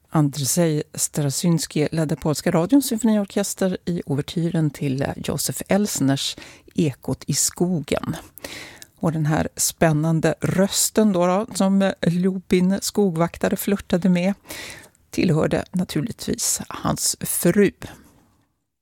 Andrzej Straczynski ledde polska radions symfoniorkester i ouvertyren till Josef Elsners Ekot i skogen. Och den här spännande rösten då, som Lubin skogvaktare flörtade med, tillhörde naturligtvis hans fru.